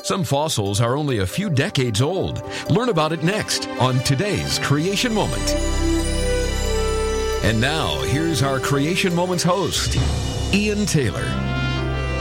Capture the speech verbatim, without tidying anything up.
Some fossils are only a few decades old. Learn about it next on today's Creation Moment. And now, here's our Creation Moments host, Ian Taylor.